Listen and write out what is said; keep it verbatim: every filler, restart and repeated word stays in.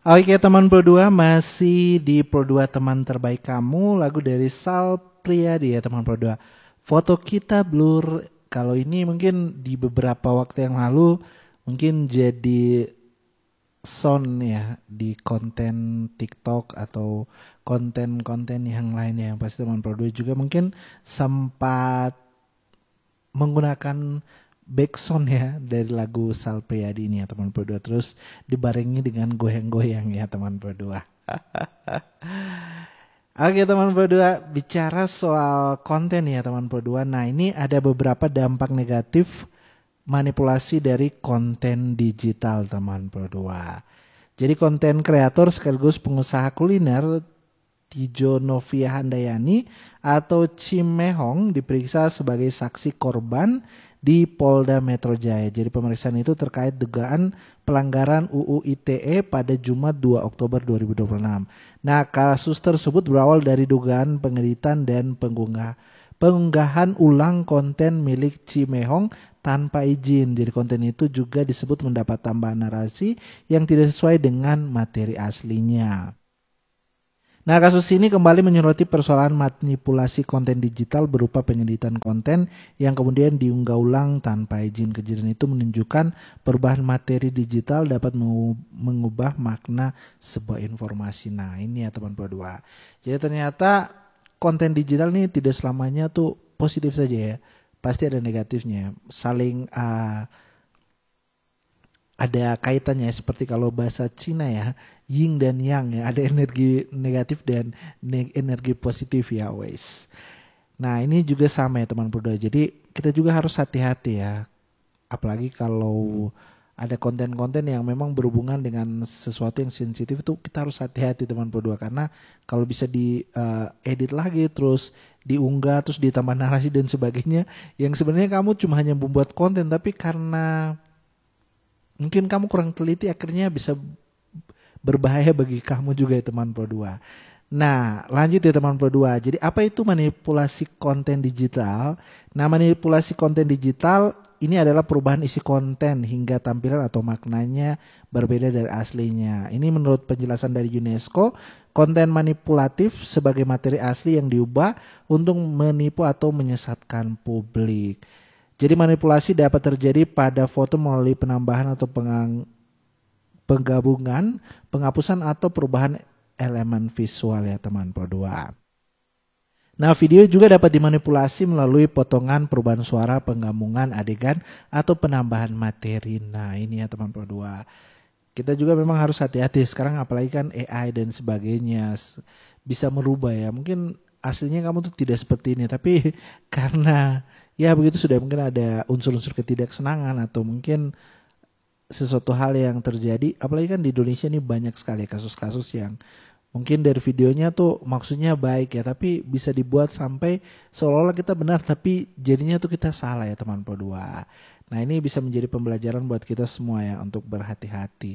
Oke teman Pro dua, masih di Pro dua teman terbaik kamu, lagu dari Sal Priadi ya teman Pro dua. Foto kita blur, kalau ini mungkin di beberapa waktu yang lalu mungkin jadi sound ya di konten TikTok atau konten-konten yang lainnya, yang pasti teman Pro dua juga mungkin sempat menggunakan backsound ya dari lagu Sal Priadi ini ya teman Pro dua, terus dibarengi dengan goyang-goyang ya teman Pro dua. Oke teman Pro dua, bicara soal konten ya teman Pro dua. Nah, ini ada beberapa dampak negatif manipulasi dari konten digital teman Pro dua. Jadi konten kreator sekaligus pengusaha kuliner Tijo Novia Handayani atau Cimehong diperiksa sebagai saksi korban di Polda Metro Jaya. Jadi pemeriksaan itu terkait dugaan pelanggaran U U I T E pada Jumat dua Oktober dua ribu dua puluh enam. Nah, kasus tersebut berawal dari dugaan pengeditan dan pengunggah pengunggahan ulang konten milik Cimehong tanpa izin. Jadi konten itu juga disebut mendapat tambahan narasi yang tidak sesuai dengan materi aslinya. Nah, kasus ini kembali menyoroti persoalan manipulasi konten digital berupa pengeditan konten yang kemudian diunggah ulang tanpa izin. Kejadian itu menunjukkan perubahan materi digital dapat mengubah makna sebuah informasi. Nah, ini ya teman Pro dua. Jadi ternyata konten digital ini tidak selamanya tuh positif saja ya. Pasti ada negatifnya. Saling uh, ada kaitannya seperti kalau bahasa Cina ya, yin dan yang ya, ada energi negatif dan ne- energi positif ya wes. Nah, ini juga sama ya teman Pro dua. Jadi kita juga harus hati-hati ya. Apalagi kalau ada konten-konten yang memang berhubungan dengan sesuatu yang sensitif, itu kita harus hati-hati teman Pro dua, karena kalau bisa di uh, edit lagi terus diunggah terus ditambah narasi dan sebagainya yang sebenarnya kamu cuma hanya membuat konten, tapi karena mungkin kamu kurang teliti akhirnya bisa berbahaya bagi kamu juga ya teman Pro dua. Nah, lanjut ya teman Pro dua. Jadi apa itu manipulasi konten digital? Nah, manipulasi konten digital ini adalah perubahan isi konten hingga tampilan atau maknanya berbeda dari aslinya. Ini menurut penjelasan dari UNESCO, konten manipulatif sebagai materi asli yang diubah untuk menipu atau menyesatkan publik. Jadi manipulasi dapat terjadi pada foto melalui penambahan atau pengang, penggabungan, penghapusan atau perubahan elemen visual ya teman Pro dua. Nah, video juga dapat dimanipulasi melalui potongan, perubahan suara, penggabungan adegan atau penambahan materi. Nah, ini ya teman Pro dua. Kita juga memang harus hati-hati sekarang, apalagi kan A I dan sebagainya bisa merubah ya. Mungkin aslinya kamu tuh tidak seperti ini, tapi karena ya begitu sudah mungkin ada unsur-unsur ketidaksenangan atau mungkin sesuatu hal yang terjadi. Apalagi kan di Indonesia ini banyak sekali kasus-kasus yang mungkin dari videonya tuh maksudnya baik ya, tapi bisa dibuat sampai seolah-olah kita benar tapi jadinya tuh kita salah ya teman Pro dua. Nah, ini bisa menjadi pembelajaran buat kita semua ya untuk berhati-hati.